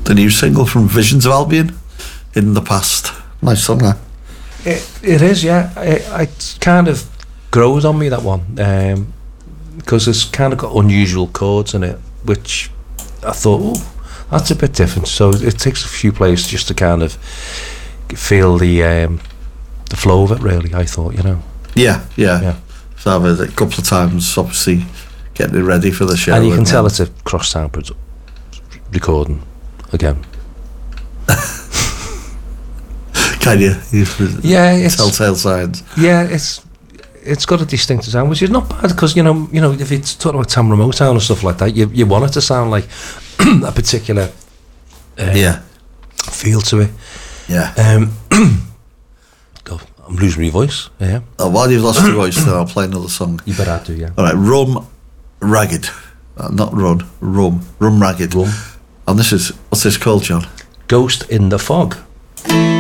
the new single from Visions of Albion, In the Past. Nice song, that. It is, yeah. It kind of grows on me, that one, because it's kind of got unusual chords in it, which I thought, oh, that's a bit different. So it takes a few plays just to kind of feel the flow of it, really, I thought, you know. Yeah. So I've heard it a couple of times, obviously getting it ready for the show. And you can tell it's a cross-sound recording again. Can you? Yeah, it's telltale signs. Yeah, it's got a distinctive sound, which is not bad, because you know if it's talking about Tamra Motown and stuff like that, you want it to sound like a particular feel to it. Yeah. God, I'm losing my voice. Yeah. While you've lost your voice, then I'll play another song. You better do, yeah. All right, Rum Ragged, not Run, Rum Ragged. Rum. And what's this called, John? Ghost in the Fog.